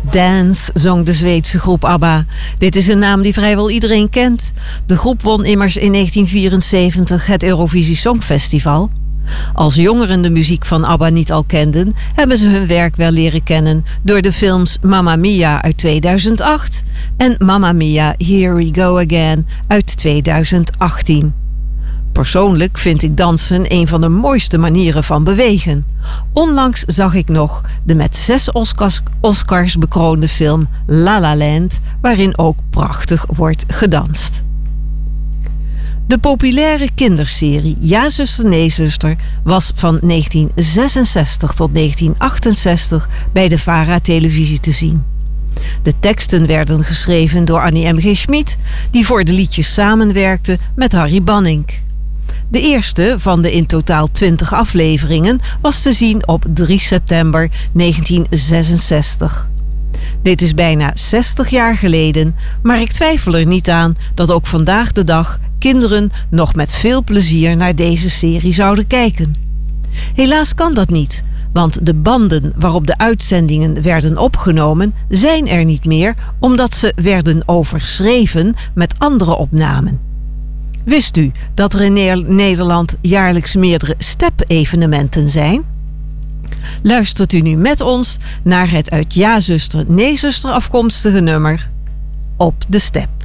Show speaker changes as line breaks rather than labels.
Dance, zong de Zweedse groep ABBA. Dit is een naam die vrijwel iedereen kent. De groep won immers in 1974 het Eurovisie Songfestival. Als jongeren de muziek van ABBA niet al kenden, hebben ze hun werk wel leren kennen door de films Mamma Mia uit 2008 en Mamma Mia, Here We Go Again uit 2018. Persoonlijk vind ik dansen een van de mooiste manieren van bewegen. Onlangs zag ik nog de met 6 Oscars bekroonde film La La Land, waarin ook prachtig wordt gedanst. De populaire kinderserie Ja, zuster, nee, zuster was van 1966 tot 1968 bij de VARA-televisie te zien. De teksten werden geschreven door Annie M.G. Schmid, die voor de liedjes samenwerkte met Harry Banning. De eerste van de in totaal 20 afleveringen was te zien op 3 september 1966. Dit is bijna 60 jaar geleden, maar ik twijfel er niet aan dat ook vandaag de dag kinderen nog met veel plezier naar deze serie zouden kijken. Helaas kan dat niet, want de banden waarop de uitzendingen werden opgenomen zijn er niet meer, omdat ze werden overschreven met andere opnamen. Wist u dat er in Nederland jaarlijks meerdere step-evenementen zijn? Luistert u nu met ons naar het uit Ja, zuster, nee, zuster afkomstige nummer Op de Step.